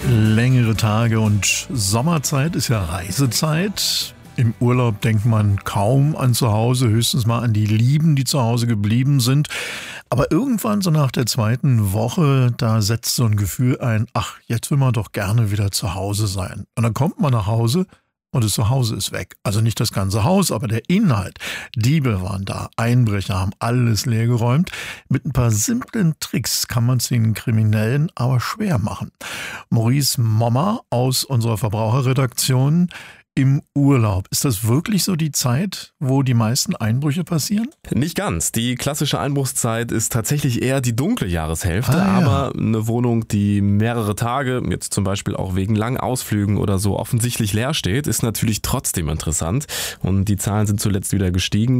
Längere Tage und Sommerzeit ist ja Reisezeit. Im Urlaub denkt man kaum an zu Hause, höchstens mal an die Lieben, die zu Hause geblieben sind. Aber irgendwann, so nach der zweiten Woche, da setzt so ein Gefühl ein, ach, jetzt will man doch gerne wieder zu Hause sein. Und dann kommt man nach Hause und das Zuhause ist weg. Also nicht das ganze Haus, aber der Inhalt. Diebe waren da, Einbrecher haben alles leergeräumt. Mit ein paar simplen Tricks kann man es den Kriminellen aber schwer machen. Maurice Mommer aus unserer Verbraucherredaktion: Im Urlaub. Ist das wirklich so die Zeit, wo die meisten Einbrüche passieren? Nicht ganz. Die klassische Einbruchszeit ist tatsächlich eher die dunkle Jahreshälfte. Ja. Aber eine Wohnung, die mehrere Tage, jetzt zum Beispiel auch wegen langen Ausflügen oder so, offensichtlich leer steht, ist natürlich trotzdem interessant. Und die Zahlen sind zuletzt wieder gestiegen.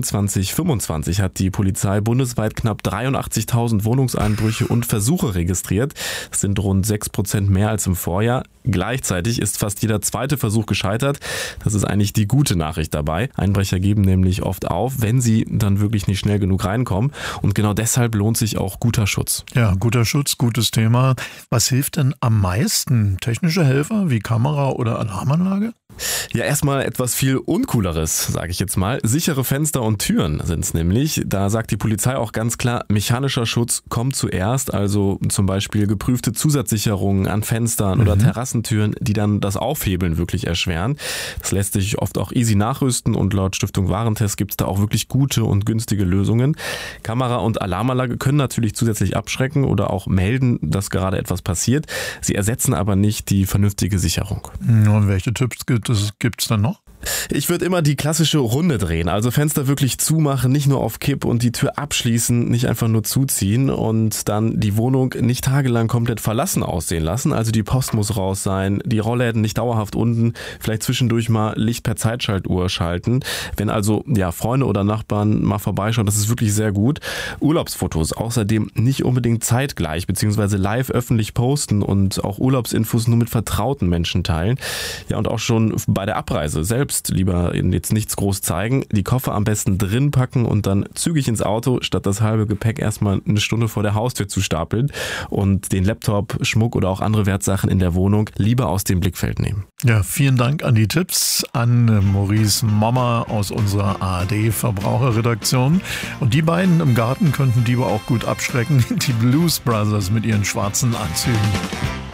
2025 hat die Polizei bundesweit knapp 83.000 Wohnungseinbrüche und Versuche registriert. Das sind rund 6% mehr als im Vorjahr. Gleichzeitig ist fast jeder zweite Versuch gescheitert. Das ist eigentlich die gute Nachricht dabei. Einbrecher geben nämlich oft auf, wenn sie dann wirklich nicht schnell genug reinkommen. Und genau deshalb lohnt sich auch guter Schutz. Ja, guter Schutz, gutes Thema. Was hilft denn am meisten? Technische Helfer wie Kamera oder Alarmanlage? Ja, erstmal etwas viel Uncooleres, sage ich jetzt mal. Sichere Fenster und Türen sind es nämlich. Da sagt die Polizei auch ganz klar, mechanischer Schutz kommt zuerst. Also zum Beispiel geprüfte Zusatzsicherungen an Fenstern oder Terrassentüren, die dann das Aufhebeln wirklich erschweren. Das lässt sich oft auch easy nachrüsten und laut Stiftung Warentest gibt es da auch wirklich gute und günstige Lösungen. Kamera und Alarmanlage können natürlich zusätzlich abschrecken oder auch melden, dass gerade etwas passiert. Sie ersetzen aber nicht die vernünftige Sicherung. Und welche Tipps gibt's dann noch? Ich würde immer die klassische Runde drehen, also Fenster wirklich zumachen, nicht nur auf Kipp und die Tür abschließen, nicht einfach nur zuziehen und dann die Wohnung nicht tagelang komplett verlassen aussehen lassen. Also die Post muss raus sein, die Rollläden nicht dauerhaft unten, vielleicht zwischendurch mal Licht per Zeitschaltuhr schalten. Wenn also Freunde oder Nachbarn mal vorbeischauen, das ist wirklich sehr gut. Urlaubsfotos außerdem nicht unbedingt zeitgleich bzw. live öffentlich posten und auch Urlaubsinfos nur mit vertrauten Menschen teilen. Ja, und auch schon bei der Abreise selbst lieber jetzt nichts groß zeigen, die Koffer am besten drin packen und dann zügig ins Auto, statt das halbe Gepäck erstmal eine Stunde vor der Haustür zu stapeln und den Laptop, Schmuck oder auch andere Wertsachen in der Wohnung lieber aus dem Blickfeld nehmen. Ja, vielen Dank an die Tipps, an Maurice Mommer aus unserer ARD Verbraucherredaktion. Und die beiden im Garten könnten Diebe auch gut abschrecken, die Blues Brothers mit ihren schwarzen Anzügen.